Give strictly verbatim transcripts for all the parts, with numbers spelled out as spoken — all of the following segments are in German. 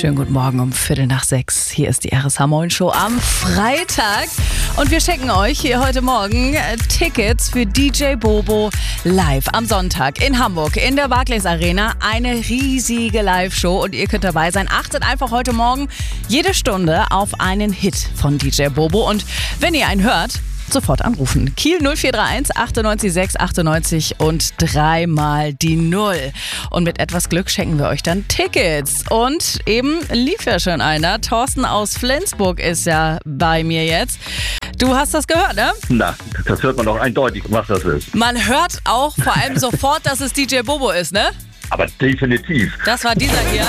Schönen guten Morgen um Viertel nach sechs. Hier ist die R S H Moin Show am Freitag. Und wir schenken euch hier heute Morgen Tickets für D J Bobo live am Sonntag in Hamburg in der Barclays Arena. Eine riesige Live-Show und ihr könnt dabei sein. Achtet einfach heute Morgen jede Stunde auf einen Hit von D J Bobo. Und wenn ihr einen hört, sofort anrufen. Kiel null vier drei eins achtundneunzig sechs achtundneunzig und dreimal die Null. Und mit etwas Glück schenken wir euch dann Tickets. Und eben lief ja schon einer. Thorsten aus Flensburg ist ja bei mir jetzt. Du hast das gehört, ne? Na, das hört man doch eindeutig, was das ist. Man hört auch vor allem sofort, dass es D J Bobo ist, ne? Aber definitiv. Das war dieser hier.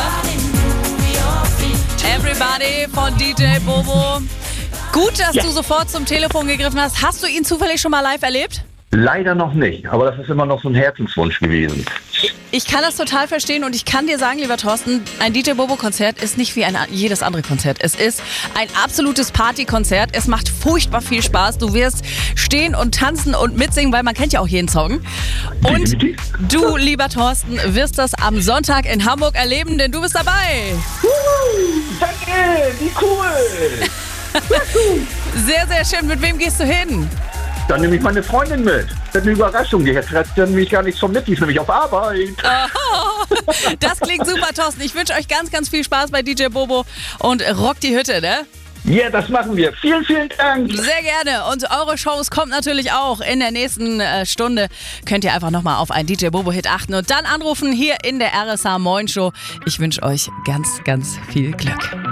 Everybody von D J Bobo. Gut, dass ja. du sofort zum Telefon gegriffen hast. Hast du ihn zufällig schon mal live erlebt? Leider noch nicht, aber das ist immer noch so ein Herzenswunsch gewesen. Ich kann das total verstehen und ich kann dir sagen, lieber Thorsten, ein D J Bobo-Konzert ist nicht wie ein jedes andere Konzert. Es ist ein absolutes Partykonzert. Es macht furchtbar viel Spaß. Du wirst stehen und tanzen und mitsingen, weil man kennt ja auch jeden Song. Und Definitiv. du, lieber Thorsten, wirst das am Sonntag in Hamburg erleben, denn du bist dabei. Juhu, danke, wie cool. Sehr, sehr schön. Mit wem gehst du hin? Dann nehme ich meine Freundin mit. Das ist eine Überraschung. Die hat nämlich gar nichts vom mit. Die ist nämlich auf Arbeit. Oh, das klingt super, Thorsten. Ich wünsche euch ganz, ganz viel Spaß bei D J Bobo und rockt die Hütte, ne? Ja, das machen wir. Vielen, vielen Dank. Sehr gerne. Und eure Shows kommt natürlich auch in der nächsten äh, Stunde. Könnt ihr einfach nochmal auf einen D J Bobo-Hit achten und dann anrufen hier in der R S H Moin Show. Ich wünsche euch ganz, ganz viel Glück.